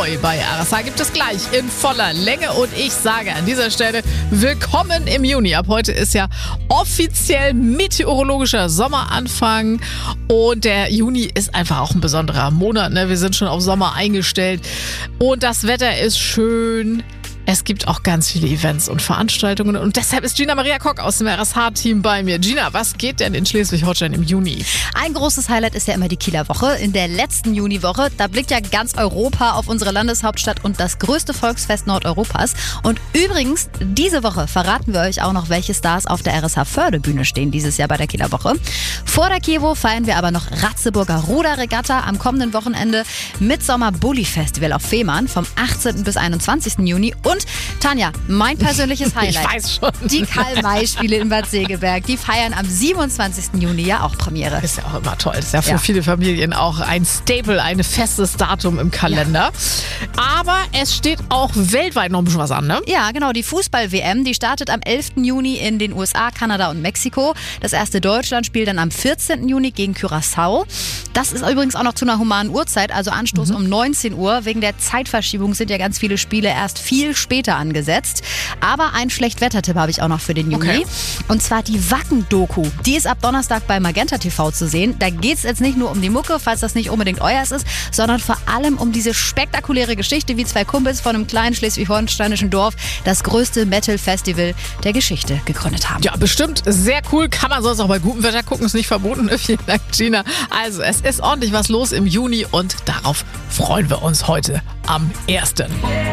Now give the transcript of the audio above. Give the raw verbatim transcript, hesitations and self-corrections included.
Bei R S H gibt es gleich in voller Länge und ich sage an dieser Stelle willkommen im Juni. Ab heute ist ja offiziell meteorologischer Sommeranfang und der Juni ist einfach auch ein besonderer Monat. Ne? Wir sind schon auf Sommer eingestellt und das Wetter ist schön. Es gibt auch ganz viele Events und Veranstaltungen und deshalb ist Gina Maria Kock aus dem R S H-Team bei mir. Gina, was geht denn in Schleswig-Holstein im Juni? Ein großes Highlight ist ja immer die Kieler Woche. In der letzten Juniwoche, da blickt ja ganz Europa auf unsere Landeshauptstadt und das größte Volksfest Nordeuropas. Und übrigens, diese Woche verraten wir euch auch noch, welche Stars auf der R S H-Fördebühne stehen dieses Jahr bei der Kieler Woche. Vor der Kiewo feiern wir aber noch Ratzeburger Ruderregatta am kommenden Wochenende, Midsommer Bulli Festival auf Fehmarn vom achtzehnten bis einundzwanzigsten Juni. Und Tanja, mein persönliches Highlight. Ich weiß schon. Die Karl-May-Spiele in Bad Segeberg. Die feiern am siebenundzwanzigsten Juni ja auch Premiere. Ist ja auch immer toll. Ist ja für Ja. viele Familien auch ein Staple, ein festes Datum im Kalender. Ja. Aber es steht auch weltweit noch ein bisschen was an, ne? Ja, genau. Die Fußball-W M, die startet am elften Juni in den U S A, Kanada und Mexiko. Das erste Deutschlandspiel dann am vierzehnten Juni gegen Curaçao. Das ist übrigens auch noch zu einer humanen Uhrzeit, also Anstoß mhm. um neunzehn Uhr. Wegen der Zeitverschiebung sind ja ganz viele Spiele erst viel später angesetzt. Aber einen Schlechtwettertipp habe ich auch noch für den Juni. Okay. Und zwar die Wacken-Doku. Die ist ab Donnerstag bei Magenta T V zu sehen. Da geht es jetzt nicht nur um die Mucke, falls das nicht unbedingt euers ist, sondern vor allem um diese spektakuläre Geschichte, wie zwei Kumpels von einem kleinen schleswig-holsteinischen Dorf das größte Metal-Festival der Geschichte gegründet haben. Ja, bestimmt sehr cool. Kann man sonst auch bei gutem Wetter gucken. Ist nicht verboten. Vielen Dank, Gina. Also, es ist ordentlich was los im Juni und darauf freuen wir uns heute am ersten